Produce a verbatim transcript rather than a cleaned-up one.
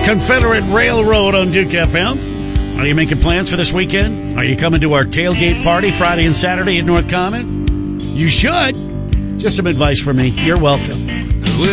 Confederate Railroad on Duke F M. Are you making plans for this weekend? Are you coming to our tailgate party Friday and Saturday at North Commons? You should. Just some advice from me. You're welcome.